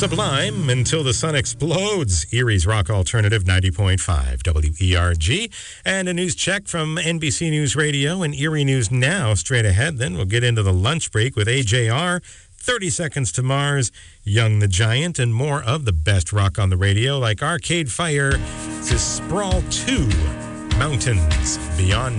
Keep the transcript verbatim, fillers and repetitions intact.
Sublime, Until the Sun Explodes. Erie's Rock Alternative, ninety point five W E R G. And a news check from N B C News Radio and Erie News Now straight ahead. Then we'll get into the lunch break with A J R, thirty Seconds to Mars, Young the Giant, and more of the best rock on the radio like Arcade Fire. This is Sprawl two, Mountains Beyond